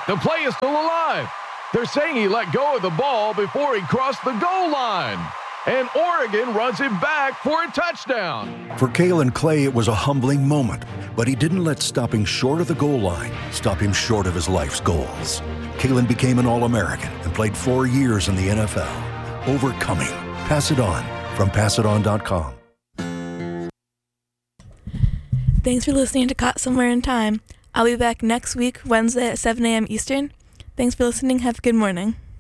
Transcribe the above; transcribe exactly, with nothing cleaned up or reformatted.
the play is still alive. They're saying he let go of the ball before he crossed the goal line. And Oregon runs it back for a touchdown. For Kalen Clay, it was a humbling moment, but he didn't let stopping short of the goal line stop him short of his life's goals. Kalen became an All-American and played four years in the N F L. Overcoming. Pass it on from pass it on dot com. Thanks for listening to Caught Somewhere in Time. I'll be back next week, Wednesday at seven a.m. Eastern. Thanks for listening. Have a good morning.